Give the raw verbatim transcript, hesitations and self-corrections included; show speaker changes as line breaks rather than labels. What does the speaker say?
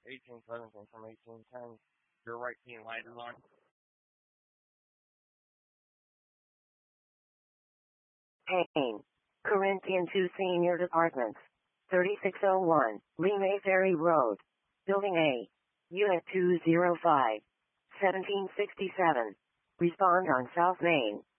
eighteen seventeen from eighteen ten. Your right team light is on.
Payne. Corinthian two Senior Departments. thirty-six oh one, Lee Ferry Road. Building A. Unit two oh five. seventeen sixty-seven. Respond on South Main.